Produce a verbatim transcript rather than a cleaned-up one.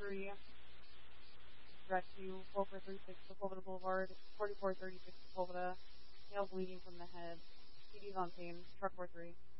three, rescue, four four three six, Sepulveda Boulevard, forty-four thirty-six Sepulveda, male bleeding from the head, C D's on scene, truck four three.